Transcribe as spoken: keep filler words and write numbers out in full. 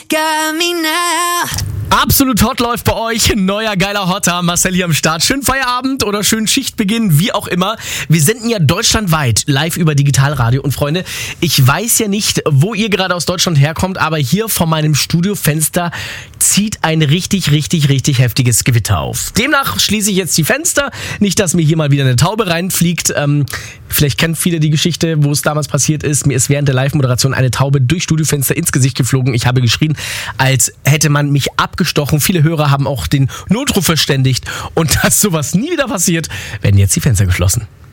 got me now. Absolut hot läuft bei euch. Neuer geiler Hotter. Marcel hier am Start. Schönen Feierabend oder schönen Schichtbeginn, wie auch immer. Wir senden ja deutschlandweit live über Digitalradio. Und Freunde, ich weiß ja nicht, wo ihr gerade aus Deutschland herkommt, aber hier vor meinem Studiofenster zieht ein richtig, richtig, richtig heftiges Gewitter auf. Demnach schließe ich jetzt die Fenster. Nicht, dass mir hier mal wieder eine Taube reinfliegt. Ähm, vielleicht kennen viele die Geschichte, wo es damals passiert ist. Mir ist während der Live-Moderation eine Taube durch Studiofenster ins Gesicht geflogen. Ich habe geschrien, als hätte man mich abgestochen. Viele Hörer haben auch den Notruf verständigt. Und dass sowas nie wieder passiert, werden jetzt die Fenster geschlossen.